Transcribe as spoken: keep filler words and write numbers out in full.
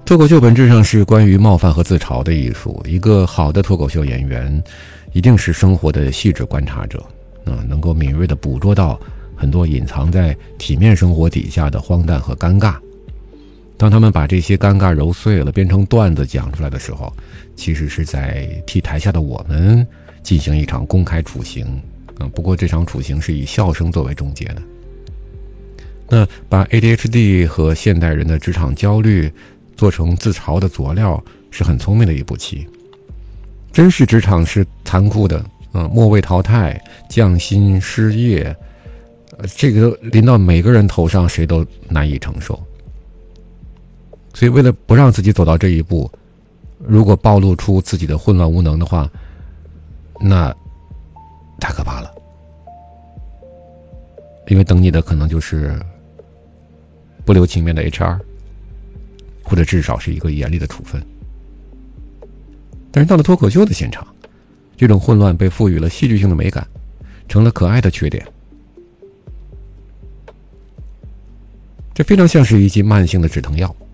脱口秀本质上是关于冒犯和自嘲的艺术。一个好的脱口秀演员一定是生活的细致观察者，嗯，能够敏锐地捕捉到很多隐藏在体面生活底下的荒诞和尴尬。当他们把这些尴尬揉碎了变成段子讲出来的时候，其实是在替台下的我们进行一场公开处刑。嗯，不过这场处刑是以笑声作为终结的。那把 A D H D 和现代人的职场焦虑做成自嘲的佐料，是很聪明的一步棋。真实职场是残酷的，嗯，末位淘汰、降薪、失业，呃，这个临到每个人头上，谁都难以承受。所以为了不让自己走到这一步，如果暴露出自己的混乱无能的话，那太可怕了。因为等你的可能就是不留情面的 H R， 或者至少是一个严厉的处分。但是到了脱口秀的现场，这种混乱被赋予了戏剧性的美感，成了可爱的缺点。这非常像是一剂慢性的止疼药。